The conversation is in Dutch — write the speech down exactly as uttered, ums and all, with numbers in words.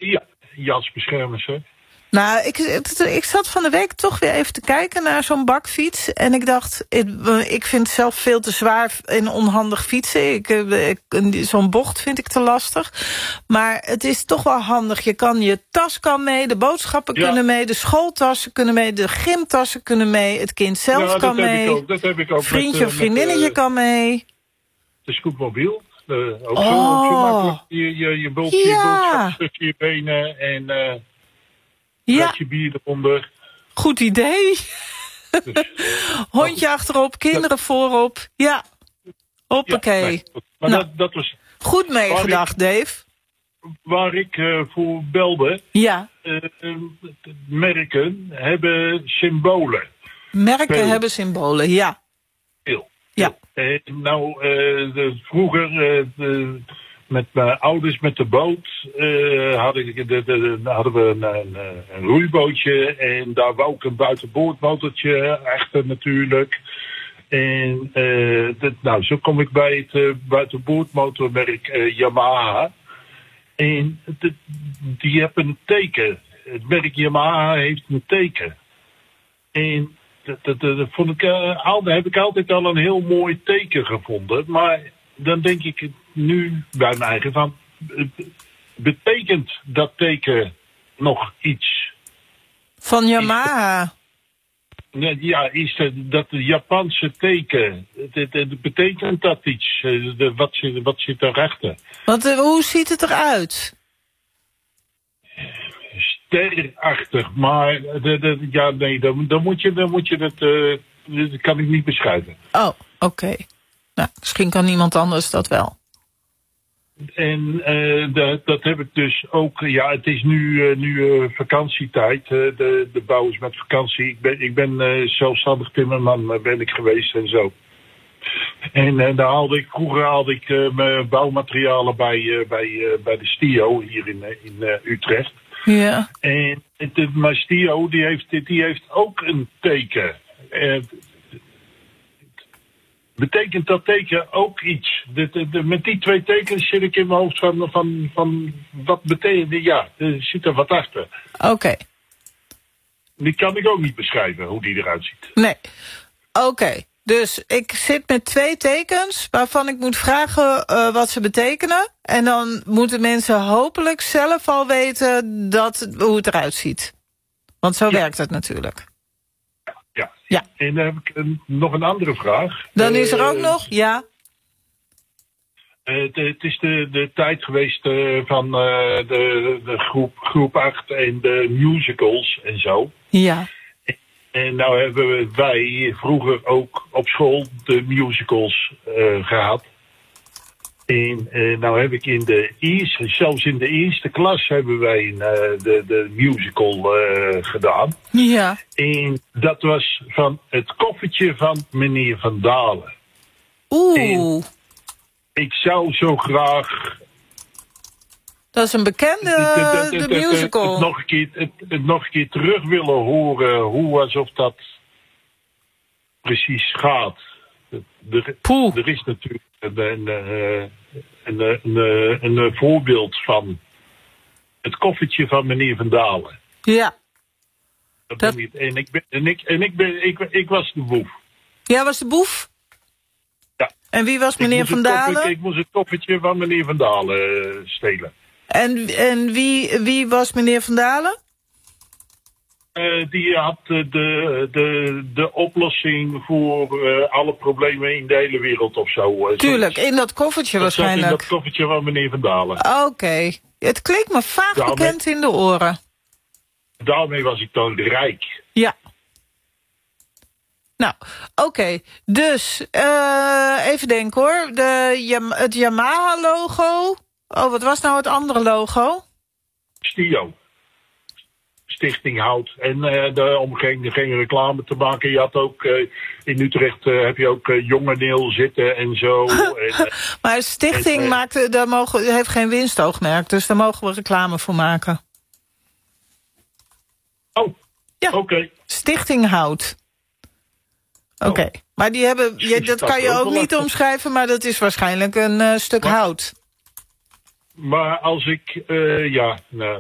Ja, jasbeschermers, hè. Nou, ik, ik zat van de week toch weer even te kijken naar zo'n bakfiets. En ik dacht, ik, ik vind het zelf veel te zwaar en onhandig fietsen. Ik, ik, zo'n bocht vind ik te lastig. Maar het is toch wel handig. Je kan je tas kan mee, de boodschappen ja. kunnen mee, de schooltassen kunnen mee, de gymtassen kunnen mee, het kind zelf ja, kan dat mee. Heb ik ook, dat heb ik ook. Vriendje met, of vriendinnetje met, uh, kan mee. De scootmobiel. Uh, ook oh. zo, ook zo makkelijk. Je, je, je boodschap, ja. je stukje je benen en uh, ja. met je bier eronder. Goed idee. Dus, hondje oh, achterop, kinderen dat, voorop. Ja, hoppakee. Ja, nee, maar nou, dat, dat was... Goed meegedacht, waar ik, Dave. Waar ik uh, voor belde... Ja. Uh, uh, merken hebben symbolen. Merken Veel. hebben symbolen, ja. Veel. Ja. Uh, nou, uh, de, vroeger... Uh, de, met mijn ouders met de boot uh, hadden, de, de, de, hadden we een, een, een roeibootje. En daar wou ik een buitenboordmotortje achter natuurlijk. En uh, dat, nou, zo kom ik bij het uh, buitenboordmotormerk uh, Yamaha. En de, die hebben een teken. Het merk Yamaha heeft een teken. En dat, dat, dat vond ik, uh, al, heb ik altijd al een heel mooi teken gevonden. Maar dan denk ik nu bij mijn eigen van... betekent dat teken nog iets? Van Yamaha? Ja, is dat, dat de Japanse teken... Het, het, betekent dat iets? De, wat, zit, wat zit daarachter? Want uh, hoe ziet het eruit? Sterachtig, maar... De, de, ja, nee, dan, dan moet je, dan moet je dat... Uh, dat kan ik niet beschrijven. Oh, oké. Okay. Nou, misschien kan iemand anders dat wel. En uh, dat, dat heb ik dus ook... Ja, het is nu, uh, nu uh, vakantietijd. Uh, de, de bouw is met vakantie. Ik ben, ik ben uh, zelfstandig timmerman uh, ben ik geweest en zo. En uh, daar haalde ik, vroeger haalde ik uh, mijn bouwmaterialen bij, uh, bij, uh, bij de Stio hier in, uh, in uh, Utrecht. Ja. En de, maar Stio die heeft, die heeft ook een teken. Uh, Betekent dat teken ook iets? De, de, de, met die twee tekens zit ik in mijn hoofd van, van, van wat betekent... Ja, er zit er wat achter. Oké. Okay. Die kan ik ook niet beschrijven, hoe die eruit ziet. Nee. Oké, okay. Dus ik zit met twee tekens waarvan ik moet vragen uh, wat ze betekenen. En dan moeten mensen hopelijk zelf al weten dat, hoe het eruit ziet. Want zo ja. werkt het natuurlijk. Ja. ja. En dan heb ik een, nog een andere vraag. Dan is er ook uh, nog, ja. Uh, het, het is de, de tijd geweest uh, van uh, de, de groep, groep acht en de musicals en zo. Ja. En, en nou hebben wij vroeger ook op school de musicals uh, gehad. En uh, nou heb ik in de eerste, zelfs in de eerste klas hebben wij uh, de, de musical uh, gedaan. Ja. En dat was van het koffertje van meneer Van Dalen. Oeh. En ik zou zo graag... Dat is een bekende de, de, de, de musical. Het, het, nog een keer, het, het nog een keer terug willen horen hoe alsof dat precies gaat. Er, er is natuurlijk een, een, een, een, een, een, een voorbeeld van het koffertje van meneer Van Dalen. Ja. Dat dat... Ben ik, en ik, ben, en, ik, en ik, ben, ik, ik was de boef. Jij was de boef? Ja. En wie was meneer Van Dalen? Koffer, ik moest het koffertje van meneer Van Dalen uh, stelen. En, en wie, wie was meneer Van Dalen? Uh, die had uh, de, de, de oplossing voor uh, alle problemen in de hele wereld of zo. Uh, Tuurlijk, in dat koffertje dat waarschijnlijk. In dat koffertje van meneer Van Dalen. Oké, okay. Het klinkt me vaag daarmee, bekend in de oren. Daarmee was ik dan rijk. Ja. Nou, oké. Okay. Dus, uh, even denken hoor. De, Yam- het Yamaha-logo. Oh, wat was nou het andere logo? Stio. Stichting Hout. En uh, de, om geen, geen reclame te maken. Je had ook uh, in Utrecht uh, heb je ook uh, Jonge Neel zitten en zo. en, uh, maar Stichting en, uh, maakt, daar mogen, heeft geen winstoogmerk. Dus daar mogen we reclame voor maken. Oh, ja. Oké. Okay. Stichting Hout. Oké. Okay. Oh. Maar die hebben, je, dat kan je ook niet omschrijven, maar dat is waarschijnlijk een uh, stuk maar, hout. Maar als ik, uh, ja, nou,